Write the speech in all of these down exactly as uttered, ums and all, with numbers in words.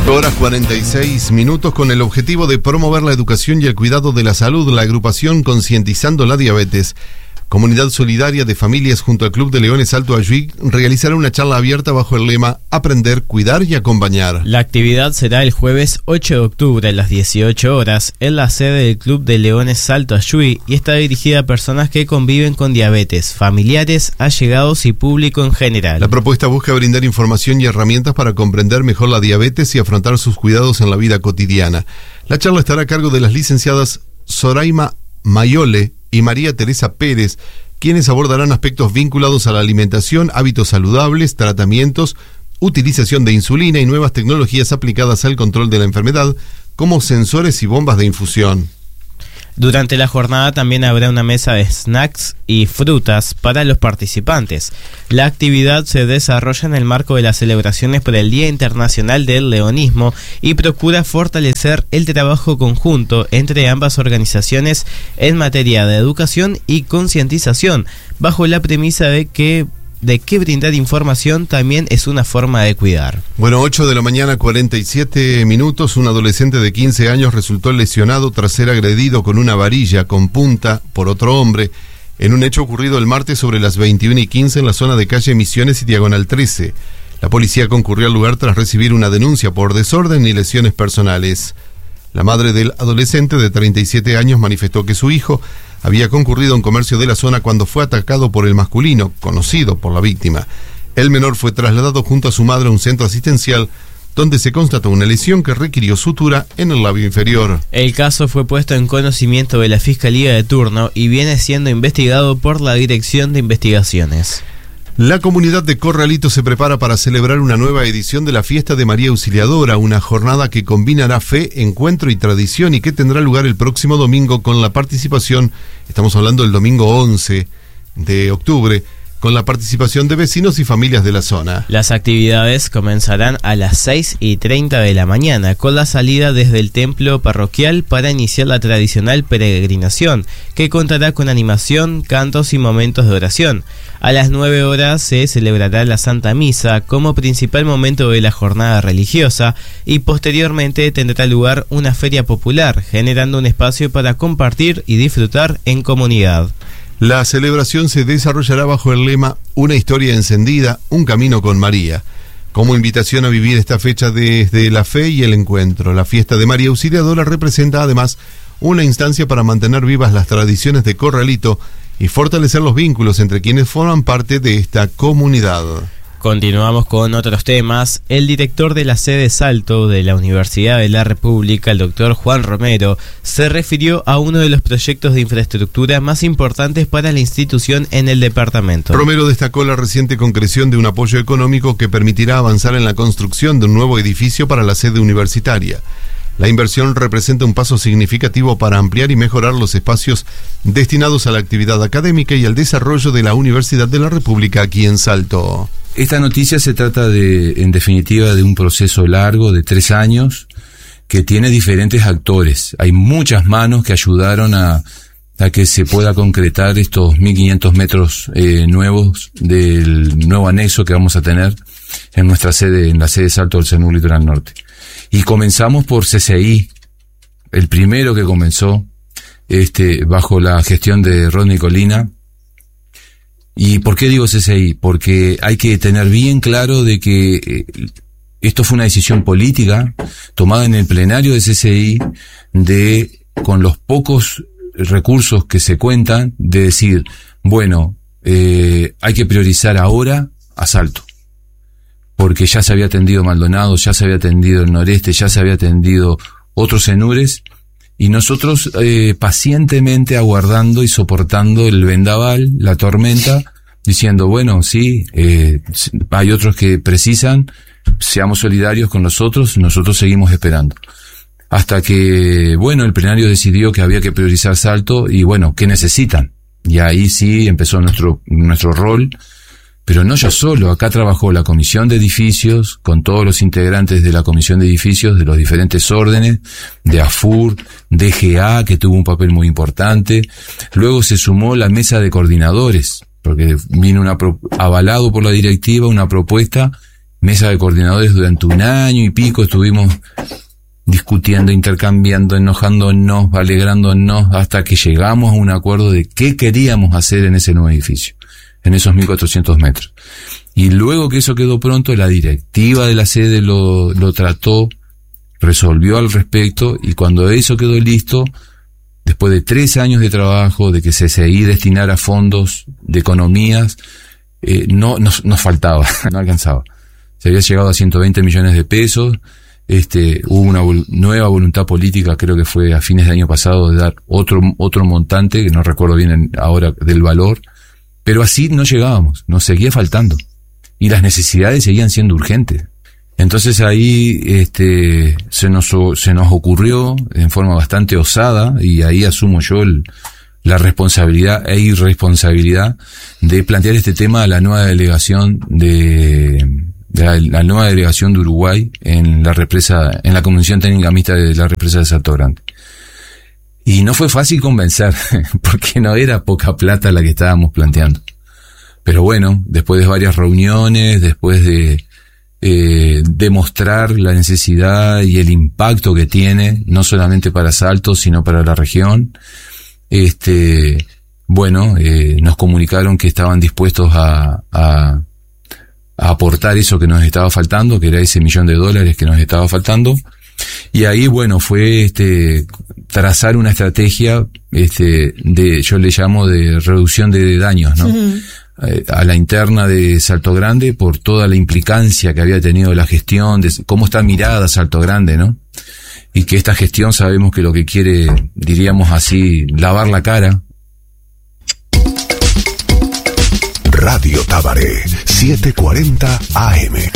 ocho horas cuarenta y seis minutos. Con el objetivo de promover la educación y el cuidado de la salud, la agrupación Concientizando la Diabetes, Comunidad Solidaria de Familias junto al Club de Leones Alto Achuy, realizará una charla abierta bajo el lema Aprender, Cuidar y Acompañar. La actividad será el jueves ocho de octubre a las dieciocho horas en la sede del Club de Leones Alto Achuy y está dirigida a personas que conviven con diabetes, familiares, allegados y público en general. La propuesta busca brindar información y herramientas para comprender mejor la diabetes y afrontar sus cuidados en la vida cotidiana. La charla estará a cargo de las licenciadas Zoraima Mayole y María Teresa Pérez, quienes abordarán aspectos vinculados a la alimentación, hábitos saludables, tratamientos, utilización de insulina y nuevas tecnologías aplicadas al control de la enfermedad, como sensores y bombas de infusión. Durante la jornada también habrá una mesa de snacks y frutas para los participantes. La actividad se desarrolla en el marco de las celebraciones por el Día Internacional del Leonismo y procura fortalecer el trabajo conjunto entre ambas organizaciones en materia de educación y concientización, bajo la premisa de que de que brindar información también es una forma de cuidar. Bueno, ocho de la mañana, cuarenta y siete minutos. Un adolescente de quince años resultó lesionado tras ser agredido con una varilla con punta por otro hombre en un hecho ocurrido el martes sobre las veintiuna y quince en la zona de calle Misiones y Diagonal trece. La policía concurrió al lugar tras recibir una denuncia por desorden y lesiones personales. La madre del adolescente de treinta y siete años manifestó que su hijo había concurrido a un comercio de la zona cuando fue atacado por el masculino, conocido por la víctima. El menor fue trasladado junto a su madre a un centro asistencial, donde se constató una lesión que requirió sutura en el labio inferior. El caso fue puesto en conocimiento de la Fiscalía de turno y viene siendo investigado por la Dirección de Investigaciones. La comunidad de Corralito se prepara para celebrar una nueva edición de la Fiesta de María Auxiliadora, una jornada que combinará fe, encuentro y tradición y que tendrá lugar el próximo domingo con la participación, estamos hablando del domingo once de octubre, con la participación de vecinos y familias de la zona. Las actividades comenzarán a las seis y treinta de la mañana, con la salida desde el templo parroquial para iniciar la tradicional peregrinación, que contará con animación, cantos y momentos de oración. A las nueve horas se celebrará la Santa Misa como principal momento de la jornada religiosa y posteriormente tendrá lugar una feria popular, generando un espacio para compartir y disfrutar en comunidad. La celebración se desarrollará bajo el lema Una historia encendida, un camino con María, como invitación a vivir esta fecha desde la fe y el encuentro. La fiesta de María Auxiliadora representa además una instancia para mantener vivas las tradiciones de Corralito y fortalecer los vínculos entre quienes forman parte de esta comunidad. Continuamos con otros temas. El director de la sede Salto de la Universidad de la República, el doctor Juan Romero, se refirió a uno de los proyectos de infraestructura más importantes para la institución en el departamento. Romero destacó la reciente concreción de un apoyo económico que permitirá avanzar en la construcción de un nuevo edificio para la sede universitaria. La inversión representa un paso significativo para ampliar y mejorar los espacios destinados a la actividad académica y al desarrollo de la Universidad de la República aquí en Salto. Esta noticia se trata de, en definitiva, de un proceso largo de tres años que tiene diferentes actores. Hay muchas manos que ayudaron a, a que se pueda concretar estos mil quinientos metros eh, nuevos del nuevo anexo que vamos a tener en nuestra sede, en la sede Salto del CENUR Litoral Norte. Y comenzamos por C C I, el primero que comenzó, este, bajo la gestión de Rodney Colina. ¿Y por qué digo C C I? Porque hay que tener bien claro de que eh, esto fue una decisión política tomada en el plenario de C C I de, con los pocos recursos que se cuentan, de decir, bueno, eh, hay que priorizar ahora a Salto. Porque ya se había atendido Maldonado, ya se había atendido el Noreste, ya se había atendido otros cenures, y nosotros eh, pacientemente aguardando y soportando el vendaval, la tormenta, diciendo, bueno, sí, eh, hay otros que precisan, seamos solidarios con nosotros, nosotros seguimos esperando. Hasta que, bueno, el plenario decidió que había que priorizar Salto, y bueno, ¿qué necesitan? Y ahí sí empezó nuestro, nuestro rol. Pero no yo solo, acá trabajó la Comisión de Edificios, con todos los integrantes de la Comisión de Edificios, de los diferentes órdenes, de AFUR, D G A, que tuvo un papel muy importante. Luego se sumó la mesa de coordinadores, porque vino una pro- avalado por la directiva una propuesta mesa de coordinadores durante un año y pico, estuvimos discutiendo, intercambiando, enojándonos, alegrándonos, hasta que llegamos a un acuerdo de qué queríamos hacer en ese nuevo edificio, en esos mil cuatrocientos metros. Y luego que eso quedó pronto, la directiva de la sede lo, lo trató, resolvió al respecto, y cuando eso quedó listo, después de tres años de trabajo, de que se seguía destinara fondos de economías, eh, no nos, nos faltaba, no alcanzaba. Se había llegado a ciento veinte millones de pesos. Este, hubo una vol- nueva voluntad política, creo que fue a fines del año pasado, de dar otro, otro montante, que no recuerdo bien en, ahora del valor, pero así no llegábamos, nos seguía faltando, y las necesidades seguían siendo urgentes. Entonces ahí, este, se nos, se nos ocurrió en forma bastante osada, y ahí asumo yo el, la responsabilidad e irresponsabilidad de plantear este tema a la nueva delegación de, de la, la nueva delegación de Uruguay en la represa, en la Comisión Técnica Mixta de la represa de Salto Grande. Y no fue fácil convencer, porque no era poca plata la que estábamos planteando. Pero bueno, después de varias reuniones, después de eh, demostrar la necesidad y el impacto que tiene, no solamente para Salto, sino para la región, este, bueno, eh, nos comunicaron que estaban dispuestos a, a a aportar eso que nos estaba faltando, que era ese millón de dólares que nos estaba faltando. Y ahí, bueno, fue este trazar una estrategia este de, yo le llamo de reducción de daños, ¿no? Uh-huh. Eh, a la interna de Salto Grande, por toda la implicancia que había tenido la gestión, de cómo está mirada Salto Grande, ¿no? Y que esta gestión sabemos que lo que quiere, diríamos así, lavar la cara. Radio Tabaré, setecientos cuarenta A M.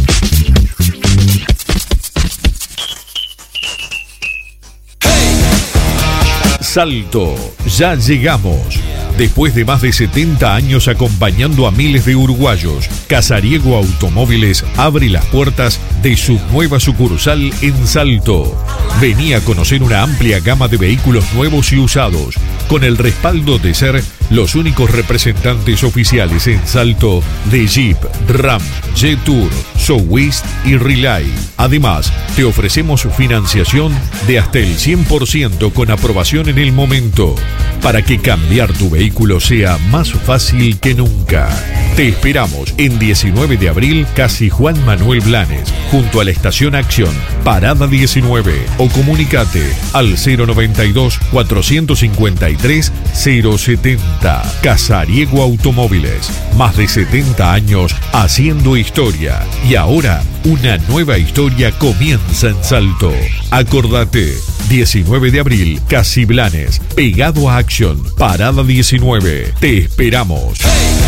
Salto, ya llegamos. Después de más de setenta años acompañando a miles de uruguayos, Casariego Automóviles abre las puertas de su nueva sucursal en Salto. Vení a conocer una amplia gama de vehículos nuevos y usados, con el respaldo de ser los únicos representantes oficiales en Salto de Jeep, Ram, Jetour, Sowist y Relay. Además, te ofrecemos financiación de hasta el cien por ciento con aprobación en el momento, para que cambiar tu vehículo sea más fácil que nunca. Te esperamos en diecinueve de abril, Casi Juan Manuel Blanes, junto a la Estación Acción, Parada diecinueve, o comunicate al cero noventa y dos, cuatrocientos cincuenta y tres, cero setenta. Casariego Automóviles, más de setenta años haciendo historia, y ahora una nueva historia comienza en Salto. Acordate, diecinueve de abril, Casi Blanes, pegado a Acción, Parada diecinueve. Te esperamos.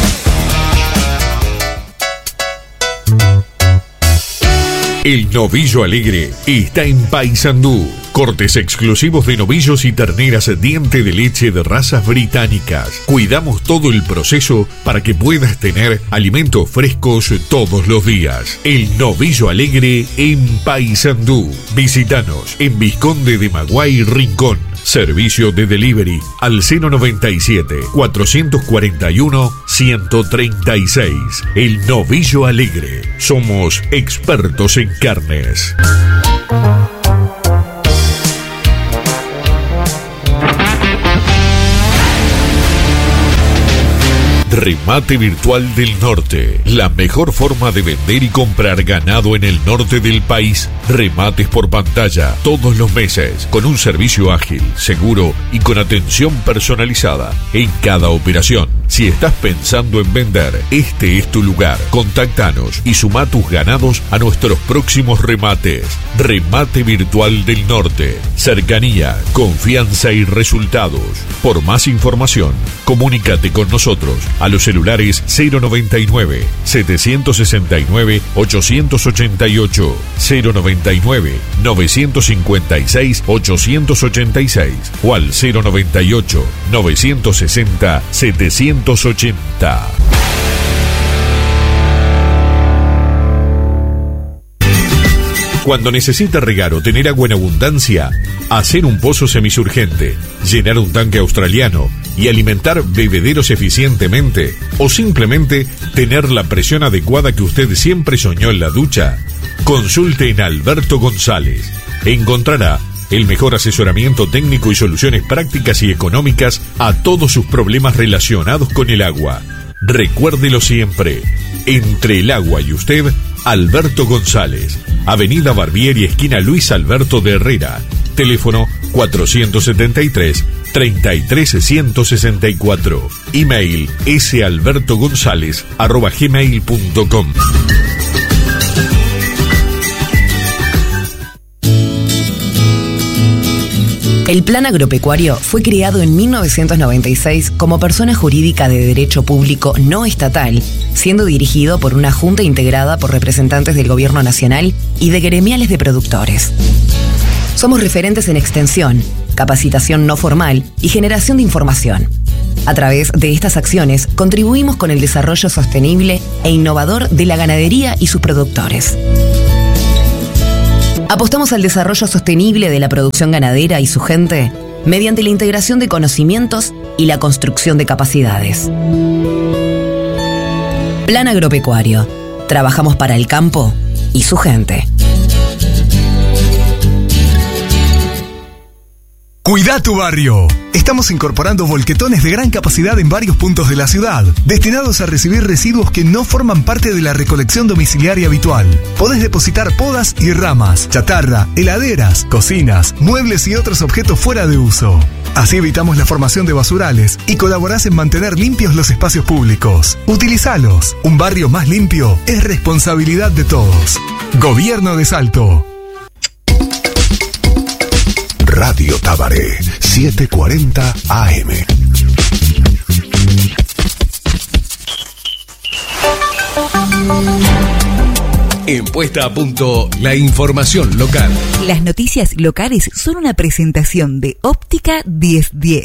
El Novillo Alegre está en Paysandú. Cortes exclusivos de novillos y terneras diente de leche de razas británicas. Cuidamos todo el proceso para que puedas tener alimentos frescos todos los días. El Novillo Alegre en Paysandú. Visítanos en Vizconde de Maguay, Rincón. Servicio de delivery al cero noventa y siete, cuatrocientos cuarenta y uno, ciento treinta y seis. El Novillo Alegre. Somos expertos en carnes. Remate Virtual del Norte, la mejor forma de vender y comprar ganado en el norte del país. Remates por pantalla todos los meses, con un servicio ágil, seguro y con atención personalizada en cada operación. Si estás pensando en vender, este es tu lugar. Contáctanos y suma tus ganados a nuestros próximos remates. Remate Virtual del Norte. Cercanía, confianza y resultados. Por más información, comunícate con nosotros a los celulares cero noventa y nueve, setecientos sesenta y nueve, ochocientos ochenta y ocho, cero noventa y nueve, novecientos cincuenta y seis, ochocientos ochenta y seis o al cero noventa y ocho, novecientos sesenta, setecientos ochenta. Cuando necesita regar o tener agua en abundancia, hacer un pozo semisurgente, llenar un tanque australiano y alimentar bebederos eficientemente, o simplemente tener la presión adecuada que usted siempre soñó en la ducha, consulte en Alberto González. Encontrará el mejor asesoramiento técnico y soluciones prácticas y económicas a todos sus problemas relacionados con el agua. Recuérdelo siempre, entre el agua y usted, Alberto González, Avenida Barbieri, esquina Luis Alberto de Herrera, teléfono cuatrocientos setenta y tres, treinta y tres, ciento sesenta y cuatro, email salbertogonzalez arroba gmail punto com. El Plan Agropecuario fue creado en mil novecientos noventa y seis como persona jurídica de derecho público no estatal, siendo dirigido por una junta integrada por representantes del Gobierno Nacional y de gremiales de productores. Somos referentes en extensión, capacitación no formal y generación de información. A través de estas acciones contribuimos con el desarrollo sostenible e innovador de la ganadería y sus productores. Apostamos al desarrollo sostenible de la producción ganadera y su gente mediante la integración de conocimientos y la construcción de capacidades. Plan Agropecuario. Trabajamos para el campo y su gente. Cuida tu barrio. Estamos incorporando volquetones de gran capacidad en varios puntos de la ciudad, destinados a recibir residuos que no forman parte de la recolección domiciliaria habitual. Podés depositar podas y ramas, chatarra, heladeras, cocinas, muebles y otros objetos fuera de uso. Así evitamos la formación de basurales y colaborás en mantener limpios los espacios públicos. Utilizalos. Un barrio más limpio es responsabilidad de todos. Gobierno de Salto. Radio Tabaré, setecientos cuarenta A M. En Puesta a Punto, la información local. Las noticias locales son una presentación de Óptica diez diez.